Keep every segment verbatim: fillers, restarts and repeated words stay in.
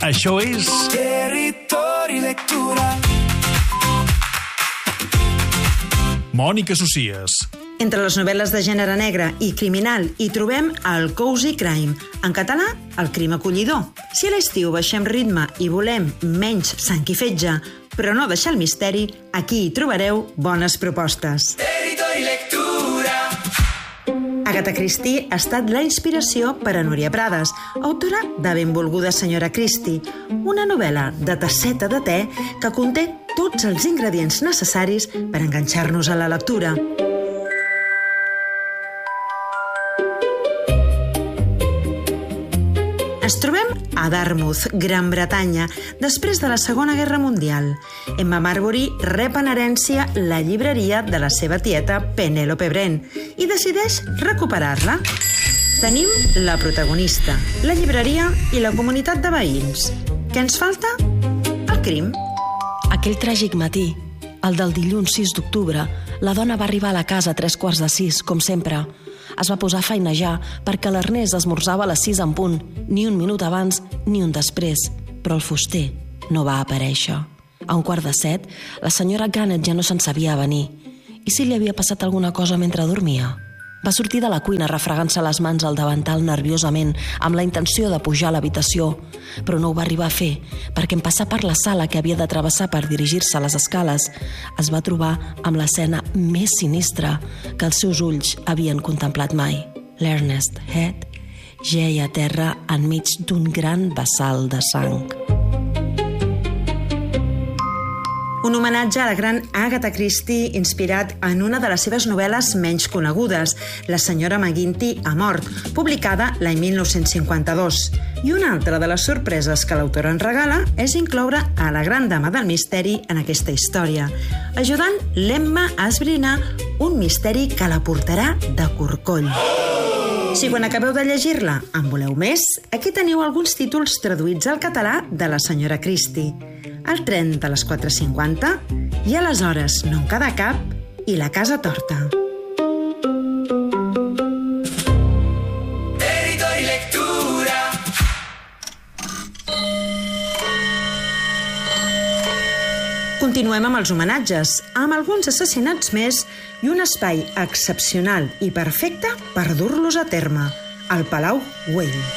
Això és... Territori Lectura. Mònica Socias. Entre les novel·les de gènere negre i criminal hi trobem el Cozy Crime, en català, el crim acollidor. Si a l'estiu baixem ritme i volem menys sang i fetge, però no deixar el misteri, aquí hi trobareu bones propostes. Territori Lectura. Agatha Christie ha estat la inspiració per a Núria Prades, autora de Benvolguda senyora Christie, una novel·la de tasseta de te que conté tots els ingredients necessaris per enganxar-nos a la lectura. Ens trobem a Dartmouth, Gran Bretanya, després de la Segona Guerra Mundial. Emma Marbury rep en herència la llibreria de la seva tieta Penelope Brent i decideix recuperar-la. Tenim la protagonista, la llibreria i la comunitat de veïns. Què ens falta? El crim. Aquell tràgic matí, el del dilluns sis d'octubre, la dona va arribar a la casa a tres quarts de sis, com sempre. Es va posar a feinejar perquè l'Ernest esmorzava a les sis en punt, ni un minut abans ni un després, però el fuster no va aparèixer. A un quart de set, la senyora Gannett ja no se'n sabia venir. I si li havia passat alguna cosa mentre dormia? Va sortir de la cuina refregant-se les mans al davantal nerviosament, amb la intenció de pujar a l'habitació, però no ho va arribar a fer, perquè en passar per la sala que havia de travessar per dirigir-se a les escales, es va trobar amb l'escena més sinistra que els seus ulls havien contemplat mai. L'Ernest Head jeia a terra enmig d'un gran vessal de sang. Un homenatge a la gran Agatha Christie inspirat en una de les seves novel·les menys conegudes, La senyora McGinty ha mort, publicada l'any mil nou-cents cinquanta-dos. I una altra de les sorpreses que l'autora en regala és incloure a la gran dama del misteri en aquesta història, ajudant l'Emma a esbrinar un misteri que la portarà de corcoll. Si quan acabeu de llegir-la en voleu més, aquí teniu alguns títols traduïts al català de la senyora Christie. El tren de les quatre cinquanta i aleshores no en queda cap i la casa torta. Territori Lectura. Continuem amb els homenatges, amb alguns assassinats més i un espai excepcional i perfecte per dur-los a terme, el Palau Wayne.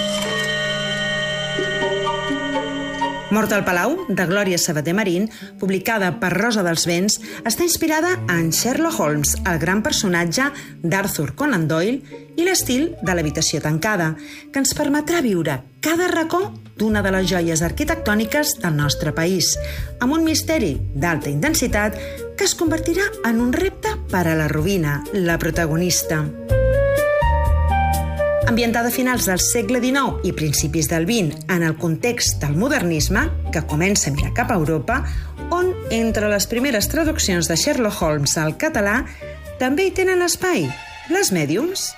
Mort al Palau, de Glòria Sabater Marín, publicada per Rosa dels Vents, està inspirada en Sherlock Holmes, el gran personatge d'Arthur Conan Doyle, i l'estil de l'habitació tancada, que ens permetrà viure cada racó d'una de les joies arquitectòniques del nostre país, amb un misteri d'alta intensitat que es convertirà en un repte per a la Rubina, la protagonista. Ambientada a finals del segle dinou i principis del vint en el context del modernisme, que comença a mirar cap a Europa, on, entre les primeres traduccions de Sherlock Holmes al català, també hi tenen espai les mèdiums.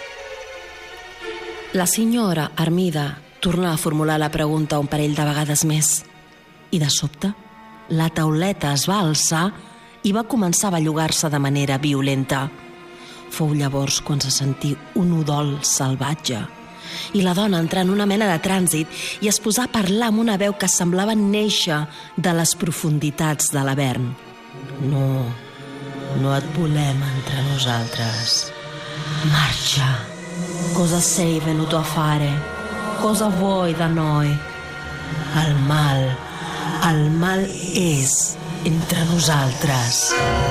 La senyora Armida torna a formular la pregunta un parell de vegades més. I de sobte, la tauleta es va alçar i va començar a bellugar-se de manera violenta. Fou llavors quan se sentí un udol salvatge i la dona entrà en una mena de trànsit i es posà a parlar amb una veu que semblava néixer de les profunditats de l'Avern. No, no et volem entre nosaltres. Marxa. Cosa sei venuto a fare? Cosa vuoi da noi? El mal, el mal és entre nosaltres.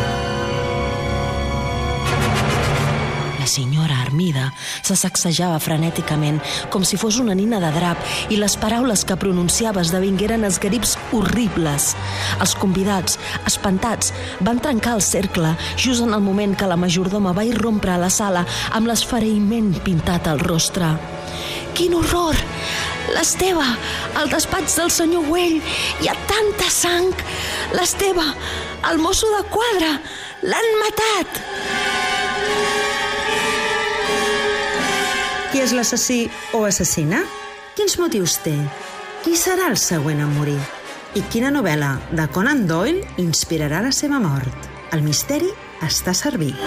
La senyora Armida se sacsejava frenèticament, com si fos una nina de drap, i les paraules que pronunciava esdevingueren esgarips horribles. Els convidats, espantats, van trencar el cercle just en el moment que la majordoma va irrompre a la sala amb l'esfereïment pintat al rostre. Quin horror! L'Esteve, al despatx del senyor Güell, hi ha tanta sang! L'Esteve, el mosso de quadre, l'han matat! Qui és l'assassí o assassina? Quins motius té? Qui serà el següent a morir? I quina novel·la de Conan Doyle inspirarà la seva mort? El misteri està servit.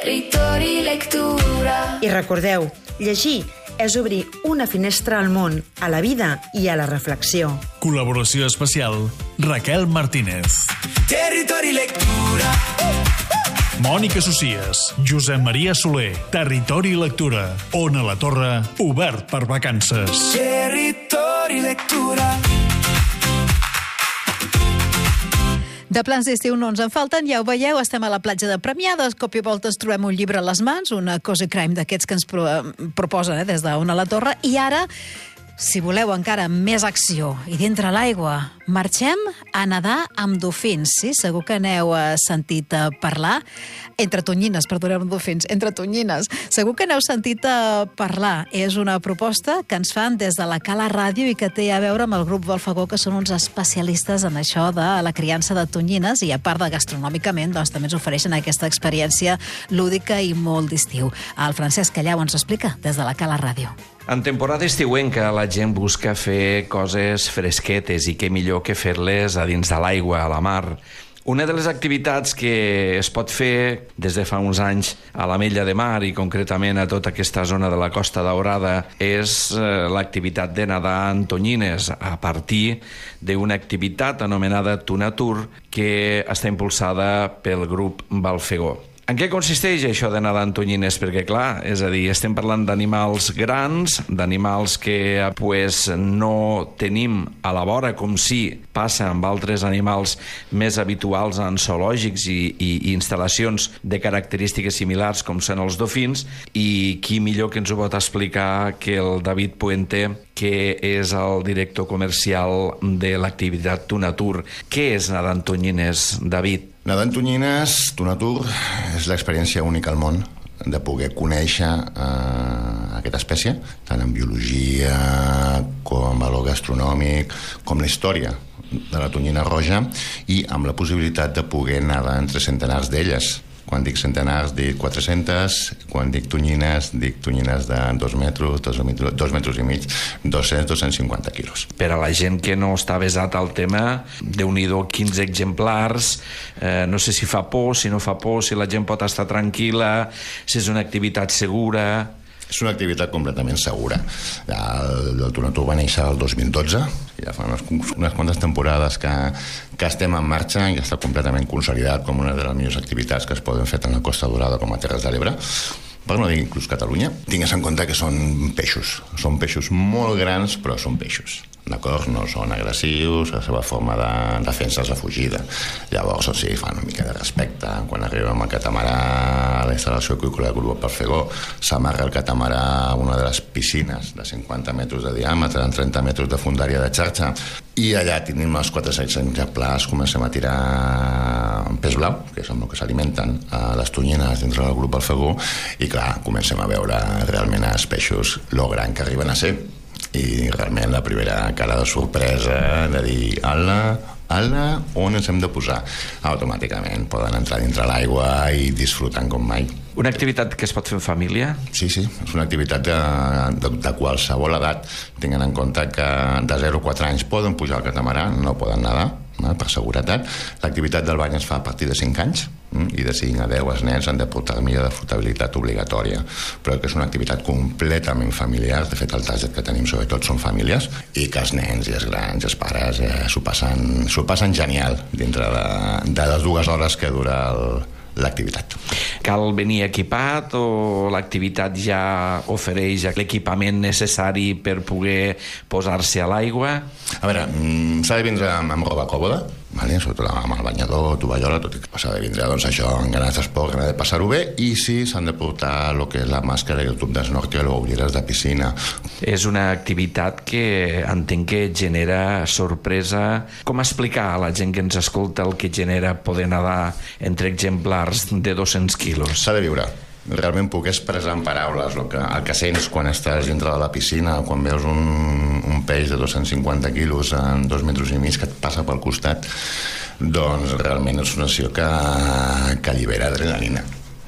Territori Lectura. I recordeu, llegir és obrir una finestra al món, a la vida i a la reflexió. Col·laboració especial, Raquel Martínez. Territori Lectura. Mònica Socies, Josep Maria Soler, Territori Lectura. Ona la Torre, obert per vacances. Territori Lectura. De plans d'estiu no ens en falten, ja ho veieu, estem a la platja de Premià, de cop i volta ens trobem un llibre a les mans, una cozy crime d'aquests que ens pro proposen eh, des d'Ona la Torre, i ara, si voleu encara més acció i dintre l'aigua, marxem a nedar amb dofins, sí? Segur que n'heu sentit parlar, entre tonyines, perdoneu, dofins, entre tonyines, segur que n'heu sentit parlar. És una proposta que ens fan des de la Cala Ràdio i que té a veure amb el grup Volfagó, que són uns especialistes en això de la criança de tonyines i a part de gastronòmicament, doncs també ens ofereixen aquesta experiència lúdica i molt d'estiu. El Francesc Callau ens explica des de la Cala Ràdio. En temporada estiuenca la gent busca fer coses fresquetes i què millor que fer-les a dins de l'aigua, a la mar. Una de les activitats que es pot fer des de fa uns anys a l'Ametlla de Mar i concretament a tota aquesta zona de la Costa Daurada és eh, l'activitat de nedar en tonyines a partir d'una activitat anomenada Tunatur que està impulsada pel grup Volfagó. En què consisteix això de nedar en tonyines? Perquè, clar, és a dir, estem parlant d'animals grans, d'animals que pues, no tenim a la vora, com si passa amb altres animals més habituals en zoològics i, i, i instal·lacions de característiques similars, com són els dofins, i qui millor que ens ho pot explicar que el David Puente, que és el director comercial de l'activitat Tunatur. Què és nedar en tonyines, David? Nedar en tonyines, Tunatur, és l'experiència única al món de poder conèixer eh, aquesta espècie, tant en biologia com en valor gastronòmic, com la història de la tonyina roja, i amb la possibilitat de poder nedar entre centenars d'elles. Quan dic centenars, dic quatre-centes, quan dic tonyines, dic tonyines de dos metres, dos metres, dos metres i mig, dos-cents, dos-cents cinquanta quilos. Per a la gent que no està avesat al tema, Déu-n'hi-do, quinze exemplars, eh, no sé si fa por, si no fa por, si la gent pot estar tranquil·la, si és una activitat segura... És una activitat completament segura. El, el Tunatur va néixer el dos mil dotze, ja fa unes, unes quantes temporades que, que estem en marxa i està completament consolidat com una de les millors activitats que es poden fer tant a Costa Daurada com a Terres de l'Ebre, per no dir inclús Catalunya. Tingues en compte que són peixos. Són peixos molt grans, però són peixos. D'acord? No són agressius, la seva forma de defensa és la fugida. Llavors, o sigui, fan una mica de respecte. Quan arribem al catamarà, a la instal·lació aquícola del grup Volfagó, s'amarra el catamarà a una de les piscines de cinquanta metres de diàmetre, en trenta metres de fundària de xarxa, i allà tenim els quatre-cents exemplars, comencem a tirar peix blau, que és amb el que s'alimenten les tonyines dintre del grup Volfagó, i clar, comencem a veure realment els peixos lo gran que arriben a ser. I realment la primera cara de sorpresa de dir, ala, ala, on ens hem de posar? Automàticament poden entrar dintre l'aigua i disfrutant com mai. Una activitat que es pot fer en família? Sí, sí, és una activitat de, de, de qualsevol edat, tinguent en compte que de zero a quatre anys poden pujar al catamarà, no poden nedar, no? Per seguretat. L'activitat del bany es fa a partir de cinc anys, i de cinc a deu els nens han de portar armilla de flotabilitat obligatòria, però que és una activitat completament familiar. De fet, el target que tenim sobretot són famílies, i que els nens i els grans i els pares eh, s'ho passen, s'ho passen genial dintre de, de les dues hores que dura el, l'activitat. Cal venir equipat o l'activitat ja ofereix l'equipament necessari per poder posar-se a l'aigua? A veure, s'ha de vindre amb, amb roba còmoda, vale? Sobretot amb el banyador, tovallola, tot i que s'ha de vindre doncs, això, amb ganes d'esport, ganes de passar-ho bé, i sí, s'han de portar el que és la màscara i el tub d'esnorkel o ulleres de piscina. És una activitat que entenc que genera sorpresa. Com explicar a la gent que ens escolta el que genera poder nedar entre exemplars de dos-cents quilos? S'ha de viure. Realment puc expressar en paraules el que, el que sents quan estàs dintre de la piscina, quan veus un, un peix de dos-cents cinquanta quilos en dos metres i mig que et passa pel costat, doncs realment és una acció que, que allibera adrenalina.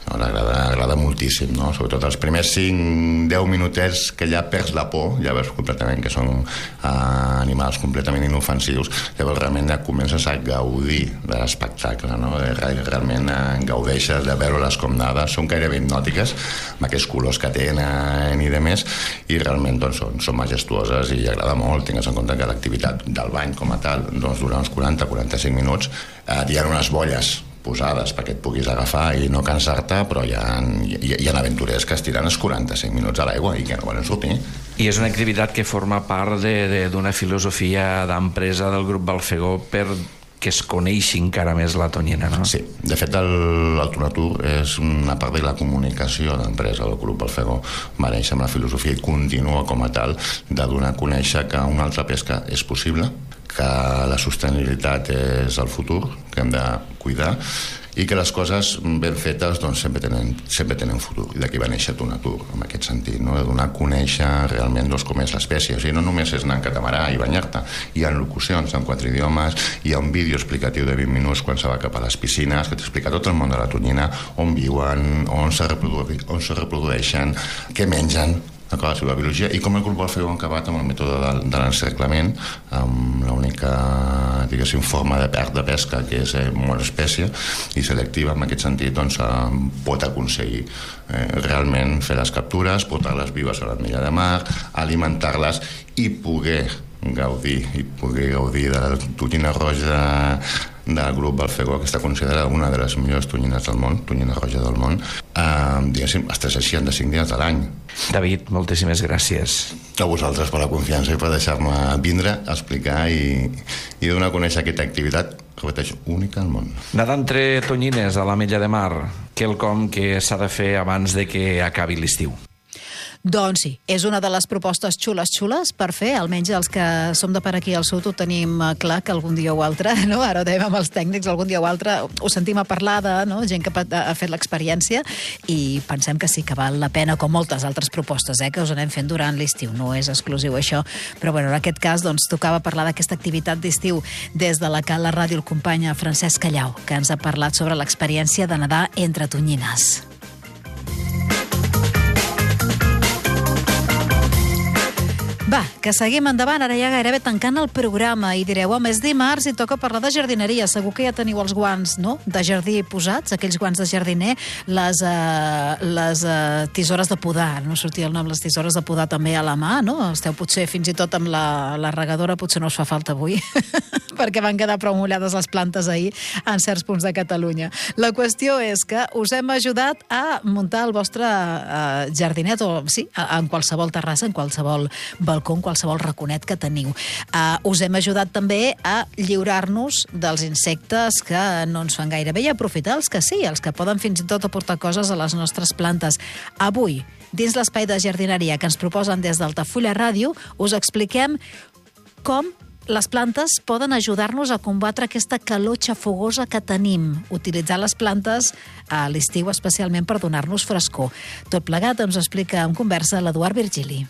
no, agrada, agrada moltíssim, no? Sobretot els primers cinc deu minutets que ja perds la por, ja veus completament que són uh, animals completament inofensius, llavors realment ja comences a gaudir de l'espectacle, no? Realment uh, gaudeixes de veure-les com dades, són gairebé hipnòtiques, amb aquests colors que tenen i de més, i realment doncs, són, són majestuoses i agrada molt. Tingues en compte que l'activitat del bany com a tal doncs, dura uns quaranta a quaranta-cinc minuts. Uh, hi ha unes bolles posades perquè et puguis agafar i no cansar-te, però hi ha, hi, hi ha aventurers que es tiren els quaranta-cinc minuts a l'aigua i que no volen sortir. I és una activitat que forma part d'una filosofia d'empresa del grup Balfegó per que es coneixi encara més la tonyina, no? Sí, de fet el, el Tonatur és una part de la comunicació d'empresa del grup Balfegó. Va néixer amb la filosofia i continua com a tal de donar a conèixer que una altra pesca és possible, que la sostenibilitat és el futur, que hem de cuidar i que les coses ben fetes doncs, sempre, tenen, sempre tenen futur. I d'aquí va néixer Tonatur, en aquest sentit, no? De donar a conèixer realment doncs, com és l'espècie. O sigui, no només és anar en catamarà i banyar-te, hi ha locucions en quatre idiomes, hi ha un vídeo explicatiu de vint minuts quan se va cap a les piscines que t'explica tot el món de la tonyina, on viuen, on se, reprodu on se reprodueixen, què mengen, la seva biologia, i com el grup Balfegó ha acabat amb el mètode de, de l'encerclament, amb l'única, diguéssim, forma de, de pesca que és eh, molt espècie i selectiva. En aquest sentit doncs, eh, pot aconseguir eh, realment fer les captures, portar-les vives a l'atmilla de mar, alimentar-les i poder gaudir i poder gaudir de la tonyina roja del grup Balfegó, que està considerada una de les millors tonyines del món, tonyina roja del món, eh, diguéssim, els tres cents seixanta-cinc dies de l'any. David, moltíssimes gràcies. A vosaltres per la confiança i per deixar-me vindre a explicar i, i donar a conèixer aquesta activitat, repeteixo, única al món. Nedar entre tonyines a l'Ametlla de Mar, quelcom que s'ha de fer abans de que acabi l'estiu. Doncs sí, és una de les propostes xules, xules per fer, almenys els que som de per aquí al sud ho tenim clar que algun dia o altre, no? Ara ho dèiem amb els tècnics, algun dia o altre ho sentim a parlar de no? gent que ha fet l'experiència i pensem que sí que val la pena, com moltes altres propostes, eh? que us anem fent durant l'estiu, no és exclusiu això, però bueno, en aquest cas doncs, tocava parlar d'aquesta activitat d'estiu des de la Cala Ràdio, el company Francesc Callau, que ens ha parlat sobre l'experiència de nedar entre tonyines. Va, que seguim endavant, ara ja gairebé tancant el programa i direu, home, és dimarts i toca parlar de jardineria, segur que ja teniu els guants, no?, de jardí posats, aquells guants de jardiner, les, uh, les uh, tisores de podar, no sortia el nom, les tisores de podar també a la mà, no?, esteu potser fins i tot amb la, la regadora, potser no us fa falta avui, perquè van quedar prou mullades les plantes ahir en certs punts de Catalunya. La qüestió és que us hem ajudat a muntar el vostre uh, jardinet, o sí, en qualsevol terrassa, en qualsevol balcó, en qualsevol raconet que teniu. Uh, us hem ajudat també a lliurar-nos dels insectes que no ens fan gaire bé i aprofitar els que sí, els que poden fins i tot aportar coses a les nostres plantes. Avui, dins l'espai de jardineria que ens proposen des d'Altafulla Ràdio, us expliquem com les plantes poden ajudar-nos a combatre aquesta calor xafogosa que tenim, utilitzar les plantes a l'estiu especialment per donar-nos frescor. Tot plegat ens explica en conversa l'Eduard Virgili.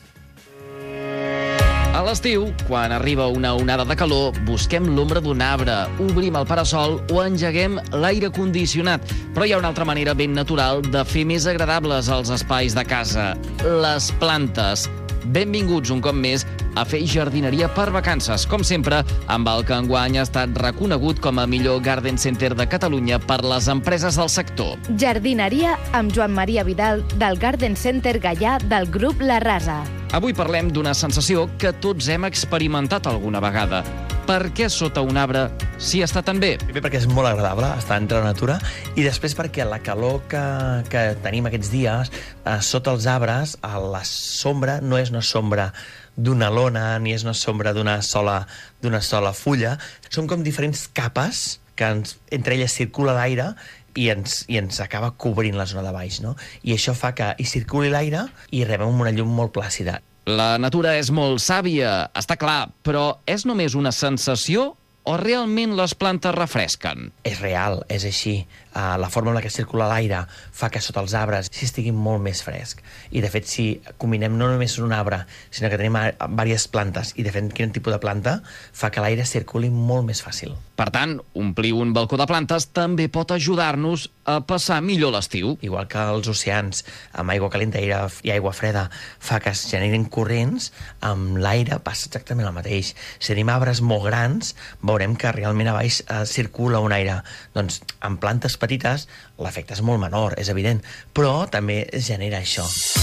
A l'estiu, quan arriba una onada de calor, busquem l'ombra d'un arbre, obrim el parasol o engeguem l'aire condicionat. Però hi ha una altra manera ben natural de fer més agradables els espais de casa: les plantes. Benvinguts un cop més a fer jardineria per vacances, com sempre, amb el que enguany ha estat reconegut com a millor Garden Center de Catalunya per les empreses del sector. Jardineria amb Joan Maria Vidal, del Garden Center Gaià del grup La Rasa. Avui parlem d'una sensació que tots hem experimentat alguna vegada. Per què sota un arbre s'hi està tan bé? Primer perquè és molt agradable estar entre la natura i després perquè la calor que, que tenim aquests dies eh, sota els arbres, a la sombra no és una sombra d'una lona ni és una sombra d'una sola, d'una sola fulla. Són com diferents capes que ens, entre elles circula l'aire i ens, i ens acaba cobrint la zona de baix, no? I això fa que hi circuli l'aire i rebem una llum molt plàcida. La natura és molt sàvia, està clar, però és només una sensació o realment les plantes refresquen? És real, és així. uh, la forma en la que circula l'aire fa que sota els arbres sí estigui molt més fresc. I, de fet, si combinem no només un arbre, sinó que tenim diverses plantes, i, de fet, quin tipus de planta fa que l'aire circuli molt més fàcil. Per tant, omplir un balcó de plantes també pot ajudar-nos a passar millor l'estiu. Igual que els oceans, amb aigua calenta i aigua freda, fa que es generin corrents, amb l'aire passa exactament el mateix. Si tenim arbres molt grans, veurem que realment a baix eh, circula un aire. Doncs amb plantes petites l'efecte és molt menor, és evident, però també genera això.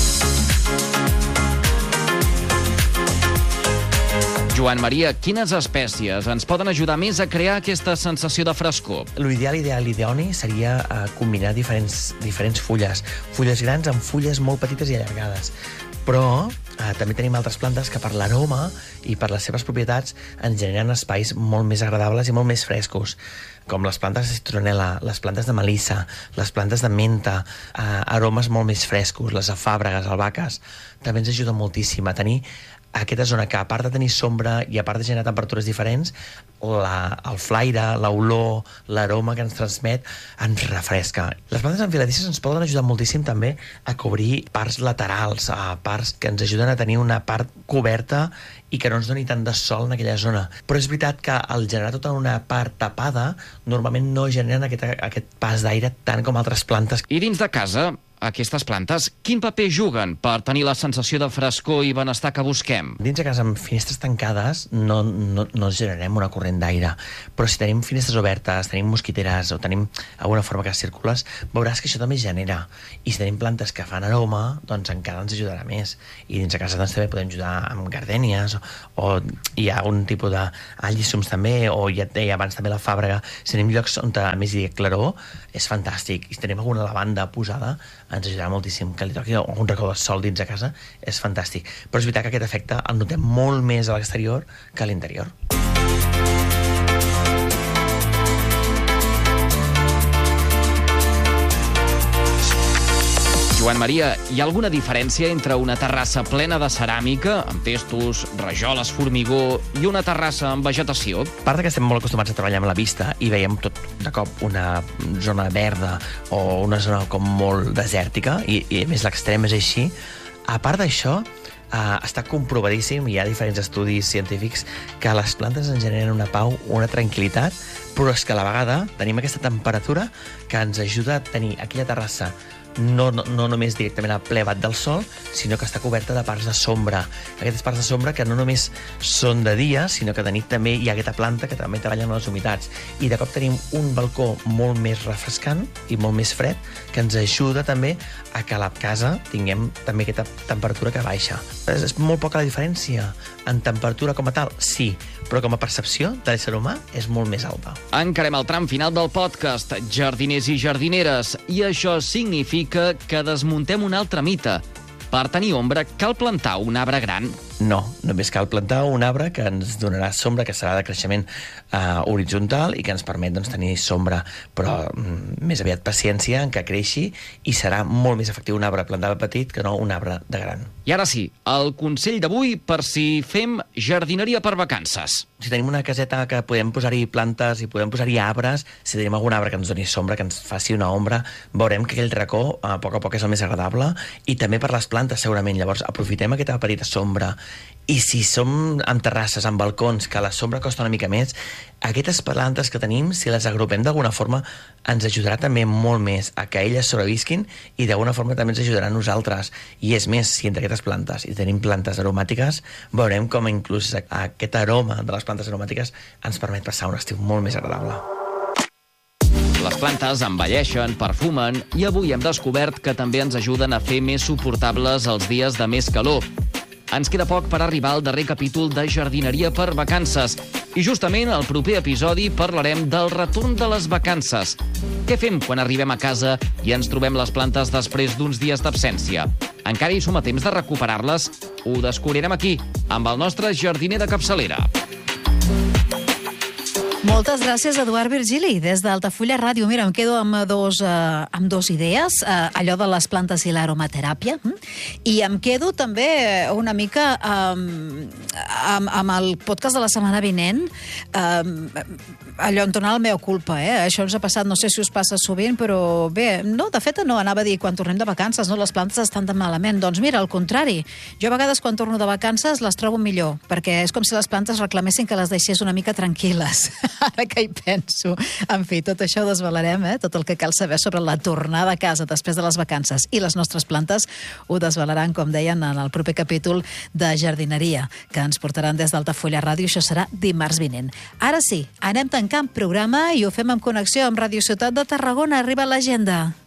Joan Maria, quines espècies ens poden ajudar més a crear aquesta sensació de frescor? L'ideal, ideal, ideoni seria eh, combinar diferents, diferents fulles. Fulles grans amb fulles molt petites i allargades. Però eh, també tenim altres plantes que per l'aroma i per les seves propietats ens generen espais molt més agradables i molt més frescos, com les plantes de citronela, les plantes de melissa, les plantes de menta, eh, aromes molt més frescos, les afàbregues, albahaques. També ens ajuda moltíssim a tenir aquesta zona que, a part de tenir sombra i a part de generar temperatures diferents, la, el flaire, l'olor, l'aroma que ens transmet ens refresca. Les plantes enfiladisses ens poden ajudar moltíssim també a cobrir parts laterals, a parts que ens ajuden a tenir una part coberta i que no ens doni tant de sol en aquella zona. Però és veritat que al generar tota una part tapada, normalment no generen aquest, aquest pas d'aire tant com altres plantes. I dins de casa, aquestes plantes, quin paper juguen per tenir la sensació de frescor i benestar que busquem? Dins de casa, amb finestres tancades, no, no, no generem una corrent d'aire. Però si tenim finestres obertes, tenim mosquiteres o tenim alguna forma que circules, veuràs que això també genera. I si tenim plantes que fan aroma, doncs encara ens ajudarà més. I dins de casa doncs, també podem ajudar amb gardènies, o, o hi ha un tipus d'alliçums també, o ja deia abans també la fàbrega. Si tenim llocs on a més hi ha claror, és fantàstic. I si tenim alguna lavanda posada, ens ajudarà moltíssim. Que li toqui un racó de sol dins de casa és fantàstic. Però és veritat que aquest efecte el notem molt més a l'exterior que a l'interior. Joan Maria, hi ha alguna diferència entre una terrassa plena de ceràmica, amb testos, rajoles, formigó, i una terrassa amb vegetació? A part que estem molt acostumats a treballar amb la vista i veiem tot de cop una zona verda o una zona com molt desèrtica, i, i a més l'extrem és així, a part d'això, Uh, està comprovadíssim, hi ha diferents estudis científics que les plantes ens generen una pau, una tranquil·litat, però és que a la vegada tenim aquesta temperatura que ens ajuda a tenir aquella terrassa no, no, no només directament a ple bat del sol, sinó que està coberta de parts de sombra. Aquestes parts de sombra que no només són de dia, sinó que de nit també hi ha aquesta planta que també treballa amb les humitats. I de cop tenim un balcó molt més refrescant i molt més fred, que ens ajuda també a que a la casa tinguem també aquesta temperatura que baixa. És, és molt poca la diferència. En temperatura com a tal, sí, però com a percepció de l'ésser humà és molt més alta. Encarem el tram final del podcast, jardiners i jardineres, i això significa que desmuntem un altre mite. Per tenir ombra cal plantar un arbre gran? No, només cal plantar un arbre que ens donarà sombra, que serà de creixement uh, horitzontal i que ens permet doncs, tenir sombra, però mm, més aviat paciència en que creixi, i serà molt més efectiu un arbre plantat de petit que no un arbre de gran. I ara sí, el consell d'avui per si fem jardineria per vacances. Si tenim una caseta que podem posar-hi plantes i podem posar-hi arbres, si tenim algun arbre que ens doni sombra, que ens faci una ombra, veurem que aquell racó a poc a poc és el més agradable, i també per les plantes segurament. Llavors aprofitem aquesta petita sombra. I si som amb terrasses, amb balcons, que la sombra costa una mica més, aquestes plantes que tenim, si les agrupem d'alguna forma, ens ajudarà també molt més a que elles sobrevisquin, i d'alguna forma també ens ajudarà a nosaltres. I és més, si entre aquestes plantes i tenim plantes aromàtiques, veurem com inclús aquest aroma de les plantes aromàtiques ens permet passar un estiu molt més agradable. Les plantes envelleixen, perfumen, i avui hem descobert que també ens ajuden a fer més suportables els dies de més calor. Ens queda poc per arribar al darrer capítol de jardineria per vacances, i justament al proper episodi parlarem del retorn de les vacances. Què fem quan arribem a casa i ens trobem les plantes després d'uns dies d'absència? Encara hi som a temps de recuperar-les? Ho descobrirem aquí, amb el nostre jardiner de capçalera. Moltes gràcies, Eduard Virgili, des d'Altafulla Ràdio. Mira, em quedo amb dos, eh, amb dos idees, eh, allò de les plantes i l'aromateràpia, hm? I em quedo també una mica eh, amb, amb el podcast de la setmana vinent, eh, allò en tornar al mea culpa, eh? Això ens ha passat, no sé si us passa sovint, però bé, no, de fet no, anava a dir, quan tornem de vacances, no, les plantes estan tan malament. Doncs mira, al contrari, jo a vegades quan torno de vacances les trobo millor, perquè és com si les plantes reclamessin que les deixés una mica tranquil·les. Ara que hi penso. En fi, tot això ho desvelarem, eh? Tot el que cal saber sobre la tornada a casa després de les vacances. I les nostres plantes ho desvelaran, com deien, en el proper capítol de jardineria, que ens portaran des d'Altafulla Ràdio. Això serà dimarts vinent. Ara sí, anem tancant programa i ho fem en connexió amb Radio Ciutat de Tarragona. Arriba l'agenda.